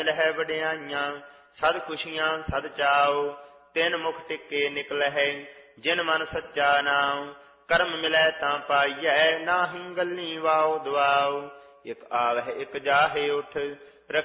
ਲਹਿ ਵਡਿਆਈਆਂ ਸਦ ਖੁਸ਼ੀਆਂ ਸਦ ਚਾਉ। ਤਿੰਨ ਮੁਖ ਟਿੱਕੇ ਨਿਕਲਹਿ ਜਿਨ ਮਨ ਸੱਚਾ ਨਾਉ। ਕਰਮ ਮਿਲੈ ਤਾਂ ਪਾਈਐ ਨਾਹੀ ਗੱਲੀ ਵਾਉ ਦੁਆਉ। ਇਕ ਆਵਹਿ ਇਕ ਜਾਹੇ ਉਠ